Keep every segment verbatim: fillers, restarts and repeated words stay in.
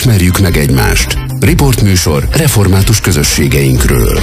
Ismerjük meg egymást. Riportműsor református közösségeinkről.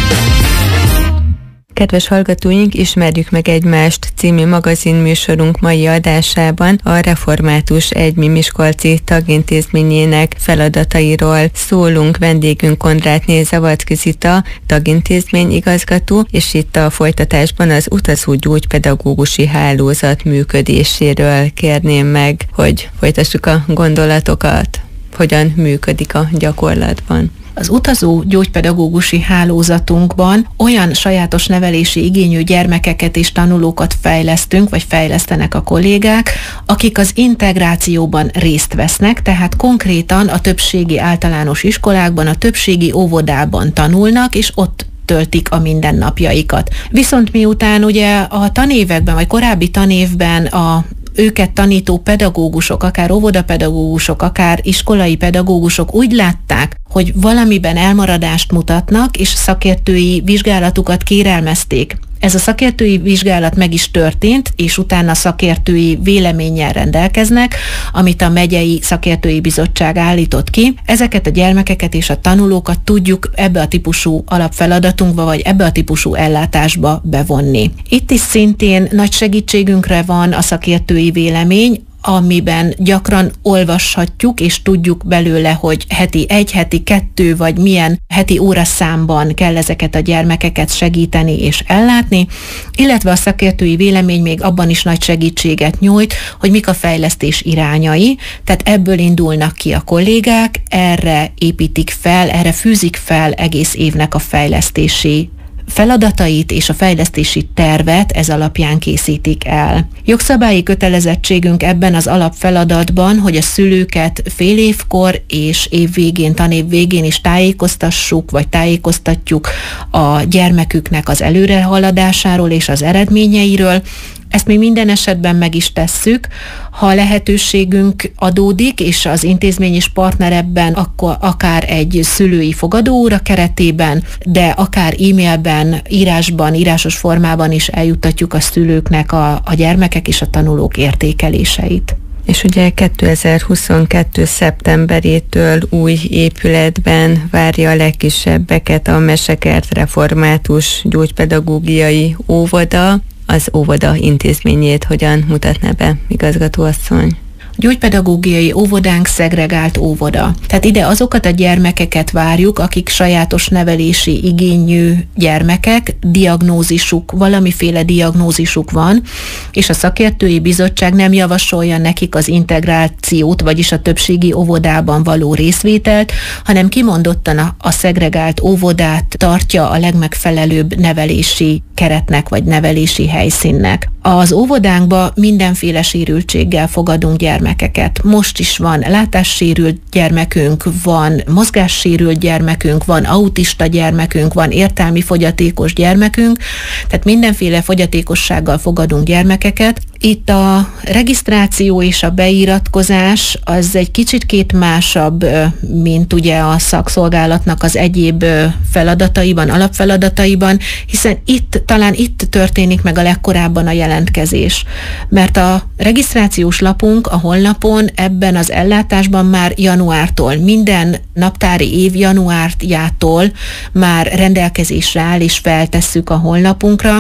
Kedves hallgatóink, Ismerjük meg egymást című magazinműsorunk mai adásában a Református Egymi Miskolci tagintézményének feladatairól szólunk. Vendégünk Kondrátné Zavadzki Zita, tagintézmény igazgató, és itt a folytatásban az utazó gyógypedagógusi hálózat működéséről kérném meg, hogy folytassuk a gondolatokat, hogyan működik a gyakorlatban. Az utazó gyógypedagógusi hálózatunkban olyan sajátos nevelési igényű gyermekeket és tanulókat fejlesztünk, vagy fejlesztenek a kollégák, akik az integrációban részt vesznek, tehát konkrétan a többségi általános iskolákban, a többségi óvodában tanulnak, és ott töltik a mindennapjaikat. Viszont miután ugye a tanévekben, vagy korábbi tanévben a őket tanító pedagógusok, akár óvodapedagógusok, akár iskolai pedagógusok úgy látták, hogy valamiben elmaradást mutatnak, és szakértői vizsgálatukat kérelmezték. Ez a szakértői vizsgálat meg is történt, és utána szakértői véleménnyel rendelkeznek, amit a megyei szakértői bizottság állított ki. Ezeket a gyermekeket és a tanulókat tudjuk ebbe a típusú alapfeladatunkba, vagy ebbe a típusú ellátásba bevonni. Itt is szintén nagy segítségünkre van a szakértői vélemény, amiben gyakran olvashatjuk, és tudjuk belőle, hogy heti egy, heti kettő, vagy milyen heti óraszámban kell ezeket a gyermekeket segíteni és ellátni, illetve a szakértői vélemény még abban is nagy segítséget nyújt, hogy mik a fejlesztés irányai, tehát ebből indulnak ki a kollégák, erre építik fel, erre fűzik fel egész évnek a fejlesztési feladatait, és a fejlesztési tervet ez alapján készítik el. Jogszabályi kötelezettségünk ebben az alapfeladatban, hogy a szülőket fél évkor és év végén, tanév végén is tájékoztassuk, vagy tájékoztatjuk a gyermeküknek az előrehaladásáról és az eredményeiről. Ezt mi minden esetben meg is tesszük, ha lehetőségünk adódik, és az intézmény is partner ebben, akkor akár egy szülői fogadóóra keretében, de akár e-mailben, írásban, írásos formában is eljuttatjuk a szülőknek a, a gyermekek és a tanulók értékeléseit. És ugye kétezer-huszonkettő szeptemberétől új épületben várja a legkisebbeket a Mesekert Református Gyógypedagógiai Óvoda. Az óvoda intézményét hogyan mutatná be, igazgatóasszony? Gyógypedagógiai óvodánk szegregált óvoda. Tehát ide azokat a gyermekeket várjuk, akik sajátos nevelési igényű gyermekek, diagnózisuk, valamiféle diagnózisuk van, és a szakértői bizottság nem javasolja nekik az integrációt, vagyis a többségi óvodában való részvételt, hanem kimondottan a, a szegregált óvodát tartja a legmegfelelőbb nevelési keretnek, vagy nevelési helyszínnek. Az óvodánkba mindenféle sérültséggel fogadunk gyermekeket. Most is van látássérült gyermekünk, van mozgássérült gyermekünk, van autista gyermekünk, van értelmi fogyatékos gyermekünk, tehát mindenféle fogyatékossággal fogadunk gyermekeket. Itt a regisztráció és a beiratkozás az egy kicsit másabb, mint ugye a szakszolgálatnak az egyéb feladataiban, alapfeladataiban, hiszen itt, talán itt történik meg a legkorábban a jelentkezés. Mert a regisztrációs lapunk a honlapon ebben az ellátásban már januártól, minden naptári év januárjától már rendelkezésre áll, és feltesszük a honlapunkra,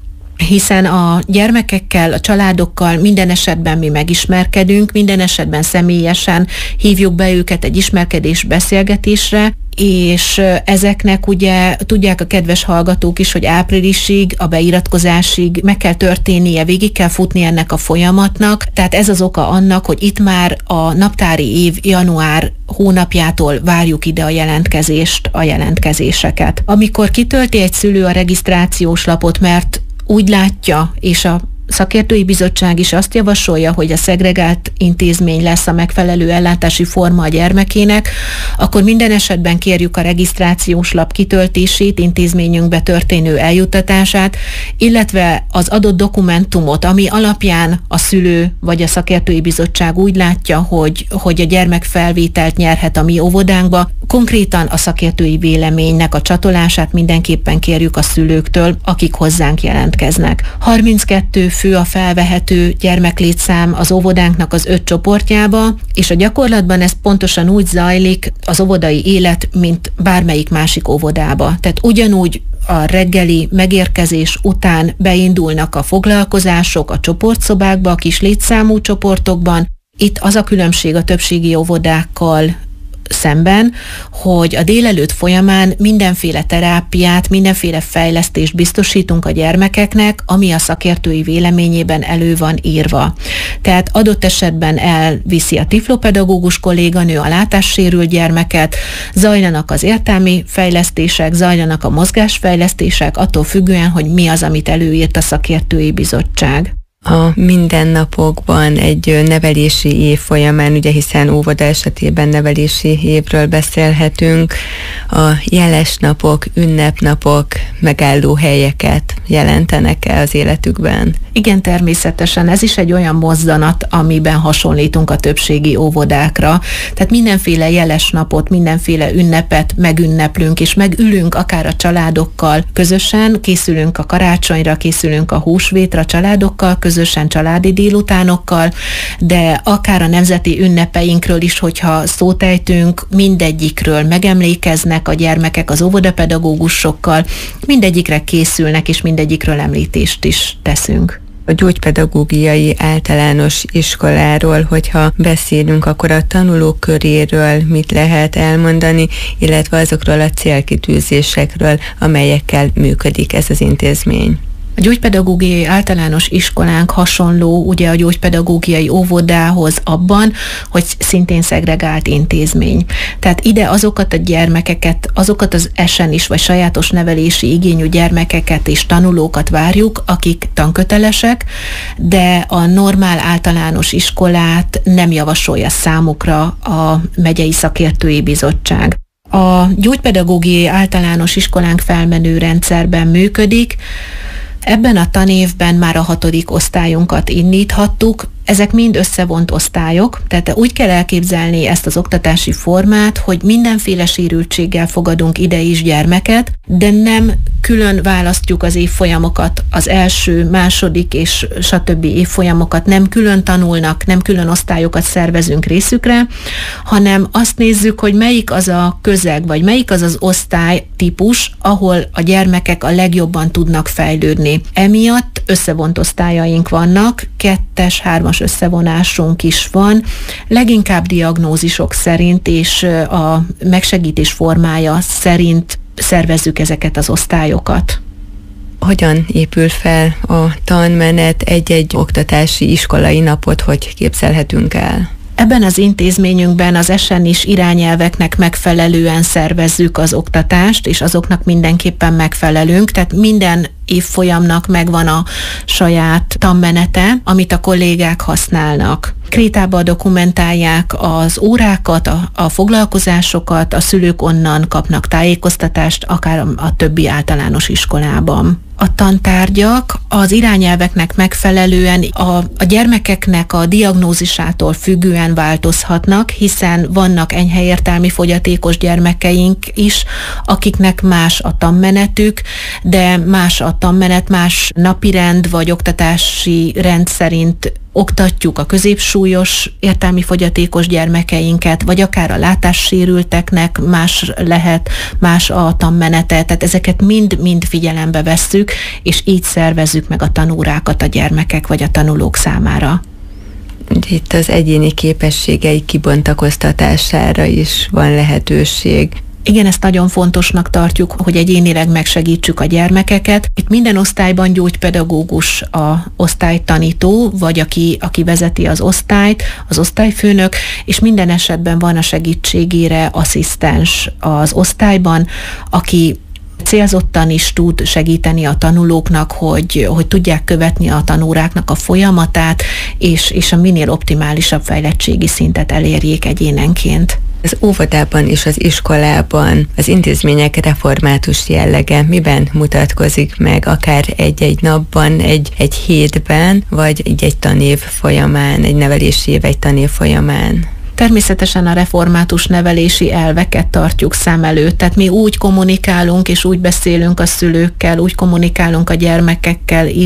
hiszen a gyermekekkel, a családokkal minden esetben mi megismerkedünk, minden esetben személyesen hívjuk be őket egy ismerkedés beszélgetésre, és ezeknek ugye tudják a kedves hallgatók is, hogy áprilisig, a beiratkozásig meg kell történnie, végig kell futni ennek a folyamatnak, tehát ez az oka annak, hogy itt már a naptári év január hónapjától várjuk ide a jelentkezést, a jelentkezéseket. Amikor kitölti egy szülő a regisztrációs lapot, mert úgy látja, és a szakértői bizottság is azt javasolja, hogy a szegregált intézmény lesz a megfelelő ellátási forma a gyermekének, akkor minden esetben kérjük a regisztrációs lap kitöltését, intézményünkbe történő eljuttatását, illetve az adott dokumentumot, ami alapján a szülő vagy a szakértői bizottság úgy látja, hogy, hogy a gyermek felvételt nyerhet a mi óvodánkba. Konkrétan a szakértői véleménynek a csatolását mindenképpen kérjük a szülőktől, akik hozzánk jelentkeznek. harminckettő fő a felvehető gyermeklétszám az óvodánknak az öt csoportjába, és a gyakorlatban ez pontosan úgy zajlik az óvodai élet, mint bármelyik másik óvodába. Tehát ugyanúgy a reggeli megérkezés után beindulnak a foglalkozások a csoportszobákba, a kis létszámú csoportokban. Itt az a különbség a többségi óvodákkal szemben, hogy a délelőtt folyamán mindenféle terápiát, mindenféle fejlesztést biztosítunk a gyermekeknek, ami a szakértői véleményében elő van írva. Tehát adott esetben elviszi a tiflopedagógus kolléganő a látássérült gyermeket, zajlanak az értelmi fejlesztések, zajlanak a mozgásfejlesztések, attól függően, hogy mi az, amit előírt a szakértői bizottság. A mindennapokban egy nevelési év folyamán, ugye hiszen óvoda esetében nevelési évről beszélhetünk, a jeles napok, ünnepnapok megálló helyeket jelentenek-e az életükben? Igen, természetesen. Ez is egy olyan mozzanat, amiben hasonlítunk a többségi óvodákra. Tehát mindenféle jeles napot, mindenféle ünnepet megünneplünk, és megülünk akár a családokkal közösen, készülünk a karácsonyra, készülünk a húsvétra családokkal közösen, családi délutánokkal, de akár a nemzeti ünnepeinkről is, hogyha szót ejtünk, mindegyikről megemlékeznek a gyermekek az óvodapedagógusokkal, mindegyikre készülnek, és mindegyikről említést is teszünk. A gyógypedagógiai általános iskoláról, hogyha beszélünk, akkor a tanulók köréről mit lehet elmondani, illetve azokról a célkitűzésekről, amelyekkel működik ez az intézmény. A gyógypedagógiai általános iskolánk hasonló ugye a gyógypedagógiai óvodához abban, hogy szintén szegregált intézmény. Tehát ide azokat a gyermekeket, azokat az esenis vagy sajátos nevelési igényű gyermekeket és tanulókat várjuk, akik tankötelesek, de a normál általános iskolát nem javasolja számukra a megyei szakértői bizottság. A gyógypedagógiai általános iskolánk felmenő rendszerben működik. Ebben a tanévben már a hatodik osztályunkat indíthattuk. Ezek mind összevont osztályok, tehát úgy kell elképzelni ezt az oktatási formát, hogy mindenféle sérültséggel fogadunk ide is gyermeket, de nem külön választjuk az évfolyamokat, az első, második és stb. Évfolyamokat nem külön tanulnak, nem külön osztályokat szervezünk részükre, hanem azt nézzük, hogy melyik az a közeg, vagy melyik az az osztálytípus, ahol a gyermekek a legjobban tudnak fejlődni. Emiatt összevont osztályaink vannak, kettes, hármas összevonásunk is van, leginkább diagnózisok szerint és a megsegítés formája szerint szervezzük ezeket az osztályokat. Hogyan épül fel a tanmenet, egy-egy oktatási iskolai napot, hogy képzelhetünk el? Ebben az intézményünkben az esenis irányelveknek megfelelően szervezzük az oktatást, és azoknak mindenképpen megfelelünk, tehát minden évfolyamnak megvan a saját tanmenete, amit a kollégák használnak. Krétába dokumentálják az órákat, a, a foglalkozásokat, a szülők onnan kapnak tájékoztatást, akár a, a többi általános iskolában. A tantárgyak az irányelveknek megfelelően a, a gyermekeknek a diagnózisától függően változhatnak, hiszen vannak enyhe értelmi fogyatékos gyermekeink is, akiknek más a tanmenetük, de más a tanmenet, más napirend vagy oktatási rend szerint oktatjuk a középsúlyos értelmi fogyatékos gyermekeinket, vagy akár a látássérülteknek más lehet, más a tanmenete, tehát ezeket mind-mind figyelembe vesszük, és így szervezzük meg a tanórákat a gyermekek vagy a tanulók számára. Itt az egyéni képességei kibontakoztatására is van lehetőség. Igen, ezt nagyon fontosnak tartjuk, hogy egyénileg megsegítsük a gyermekeket. Itt minden osztályban gyógypedagógus a osztálytanító, vagy aki, aki vezeti az osztályt, az osztályfőnök, és minden esetben van a segítségére asszisztens az osztályban, aki célzottan is tud segíteni a tanulóknak, hogy, hogy tudják követni a tanóráknak a folyamatát, és, és a minél optimálisabb fejlettségi szintet elérjék egyénenként. Az óvodában és az iskolában az intézmények református jellege miben mutatkozik meg, akár egy-egy napban, egy, egy hétben, vagy egy-egy tanév folyamán, egy nevelési év egy tanév folyamán? Természetesen a református nevelési elveket tartjuk szem előtt, tehát mi úgy kommunikálunk és úgy beszélünk a szülőkkel, úgy kommunikálunk a gyermekekkel is,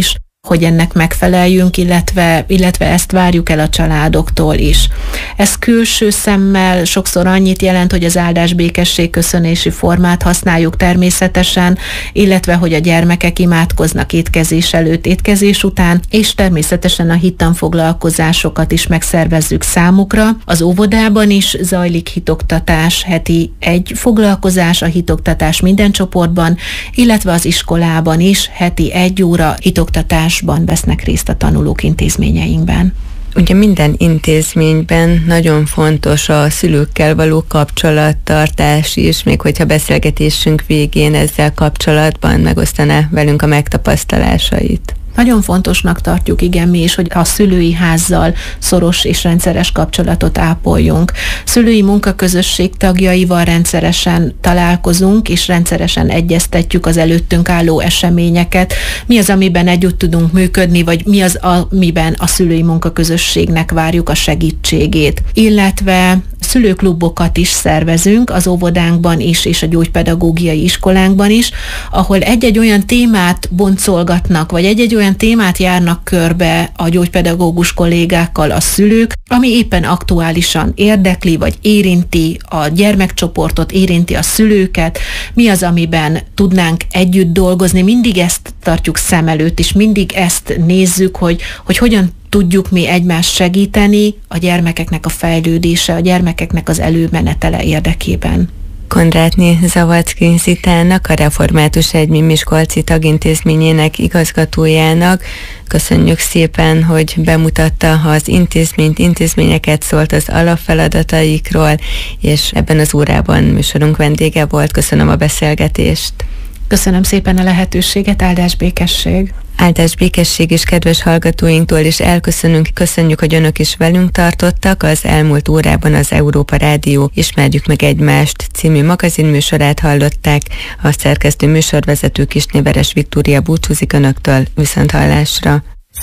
hogy ennek megfeleljünk, illetve, illetve ezt várjuk el a családoktól is. Ez külső szemmel sokszor annyit jelent, hogy az áldás békesség köszönési formát használjuk természetesen, illetve hogy a gyermekek imádkoznak étkezés előtt, étkezés után, és természetesen a hittanfoglalkozásokat is megszervezzük számukra. Az óvodában is zajlik hitoktatás, heti egy foglalkozás, a hitoktatás minden csoportban, illetve az iskolában is heti egy óra hitoktatásban vesznek részt a tanulók intézményeinkben. Ugye minden intézményben nagyon fontos a szülőkkel való kapcsolattartás is, még hogyha beszélgetésünk végén ezzel kapcsolatban megosztaná velünk a megtapasztalásait. Nagyon fontosnak tartjuk, igen, mi is, hogy a szülői házzal szoros és rendszeres kapcsolatot ápoljunk. Szülői munkaközösség tagjaival rendszeresen találkozunk, és rendszeresen egyeztetjük az előttünk álló eseményeket. Mi az, amiben együtt tudunk működni, vagy mi az, amiben a szülői munkaközösségnek várjuk a segítségét. Illetve szülőklubokat is szervezünk az óvodánkban is, és a gyógypedagógiai iskolánkban is, ahol egy-egy olyan témát boncolgatnak, vagy egy-egy olyan témát járnak körbe a gyógypedagógus kollégákkal a szülők, ami éppen aktuálisan érdekli, vagy érinti a gyermekcsoportot, érinti a szülőket, mi az, amiben tudnánk együtt dolgozni, mindig ezt tartjuk szem előtt, és mindig ezt nézzük, hogy, hogy hogyan tudjuk mi egymást segíteni a gyermekeknek a fejlődése, a gyermekeknek az előmenetele érdekében. Konrádné Zavadzki Zitának, a Református Egymi Miskolci tagintézményének igazgatójának köszönjük szépen, hogy bemutatta az intézményt, intézményeket, szólt az alapfeladataikról, és ebben az órában műsorunk vendége volt. Köszönöm a beszélgetést. Köszönöm szépen a lehetőséget, áldás békesség! Áldás békesség is kedves hallgatóinktól is elköszönünk, köszönjük, hogy önök is velünk tartottak. Az elmúlt órában az Európa Rádió Ismerjük meg egymást című magazinműsorát hallották. A szerkesztő műsorvezető Kisné Veres Viktória búcsúzik önöktől, viszonthallásra.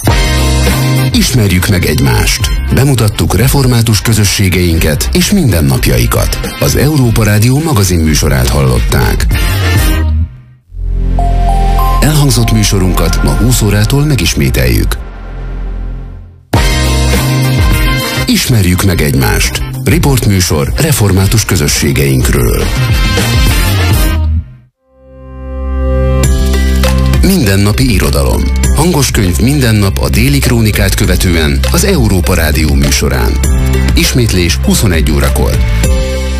Ismerjük meg egymást. Bemutattuk református közösségeinket és mindennapjaikat. Az Európa Rádió magazinműsorát hallották. Elhangzott műsorunkat ma húsz órától megismételjük. Ismerjük meg egymást. Riportműsor református közösségeinkről. Mindennapi irodalom. Hangos könyv minden nap a Déli Krónikát követően az Európa Rádió műsorán. Ismétlés huszonegy órakor.